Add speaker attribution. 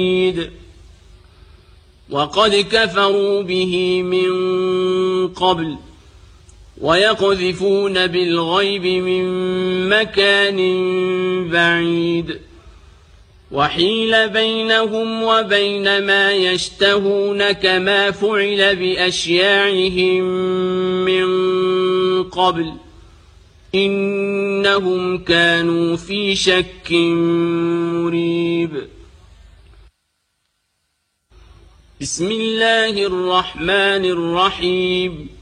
Speaker 1: وقد كفروا به من قبل ويقذفون بالغيب من مكان بعيد وحيل بينهم وبين ما يشتهون كما فعل بأشياعهم من قبل إنهم كانوا في شك مريب. بسم الله الرحمن الرحيم.